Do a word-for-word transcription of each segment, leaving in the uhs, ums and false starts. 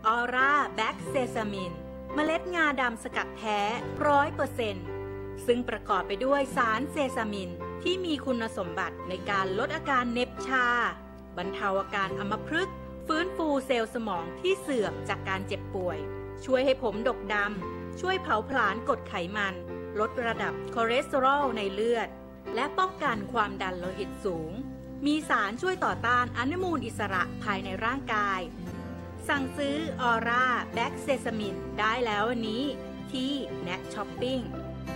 ออร่าแบ็กเซซามินเมล็ดงาดำสกัดแท้ ร้อยเปอร์เซ็นต์ ซึ่งประกอบไปด้วยสารเซซามินที่มีคุณสมบัติในการลดอาการเหน็บชา บรรเทาอาการอัมพฤกษ์ฟื้นฟูเซลล์สมองที่เสื่อมจากการเจ็บป่วย ช่วยให้ผมดกดำช่วยเผาผลาญกรดไขมัน ลดระดับคอเลสเตอรอลในเลือด และป้องกันความดันโลหิตสูง มีสารช่วยต่อต้านอนุมูลอิสระภายในร่างกาย สั่งซื้อออร่าแบ็กเซซามินได้แล้ววันนี้ที่ เน็ต ช้อปปิ้ง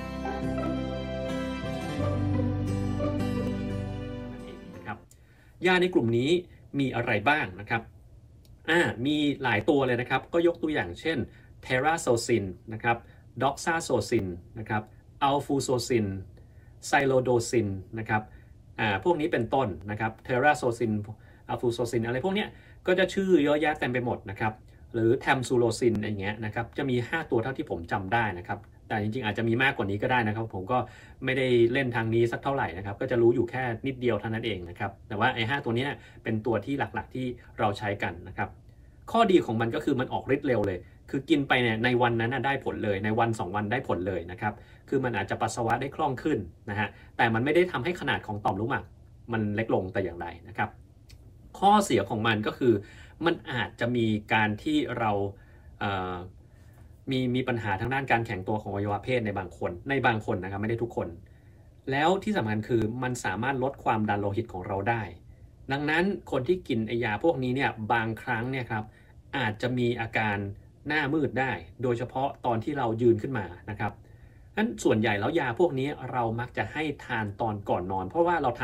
นะครับยาในกลุ่มนี้มีอะไรบ้างนะครับอ่ามีหลายตัวเลยนะครับก็ยกตัวอย่างเช่นเทราโซซินนะครับด็อกซาโซซินนะครับอัลฟูโซซินไซโลโดซินนะครับอ่าพวกนี้เป็นต้นนะครับเทราโซซินอัลฟูโซซินอะไรพวกเนี้ยก็จะชื่อเยอะแยะเต็มไปหมดนะครับหรือแทมซูโลซินอย่างเงี้ยนะครับจะมีห้าตัวเท่าที่ผมจำได้นะครับแต่จริงๆอาจจะมีมากกว่านี้ก็ได้นะครับผมก็ไม่ได้เล่นทางนี้สักเท่าไหร่นะครับก็จะรู้อยู่แค่นิดเดียวเท่านั้นเองนะครับแต่ว่าไอ้ห้าตัวนี้เป็นตัวที่หลักๆที่เราใช้กันนะครับข้อดีของมันก็คือมันออกฤทธิ์เร็วเลยคือกินไปเนี่ยในวันนั้นได้ผลเลยในวันสองวันได้ผลเลยนะครับคือมันอาจจะปัสสาวะได้คล่องขึ้นนะฮะแต่มันไม่ได้ทำให้ขนาดของต่อมลูกหมากมันเล็กลงแต่อย่างใดนะครับข้อเสียของมันก็คือมันอาจจะมีการที่เราเอ่อมีมีปัญหาทางด้านการแข็งตัวของอวัยวะเพศในบางคนในบางคนนะครับไม่ได้ทุกคนแล้วที่สำคัญคือมันสามารถลดความดันโลหิตของเราได้ดังนั้นคนที่กินไอยาพวกนี้เนี่ยบางครั้งเนี่ยครับอาจจะมีอาการหน้ามืดได้โดยเฉพาะตอนที่เรายืนขึ้นมานะครับนั้นส่วนใหญ่แล้วยาพวกนี้เรามักจะให้ทานตอนก่อนนอนเพราะว่าเราทาน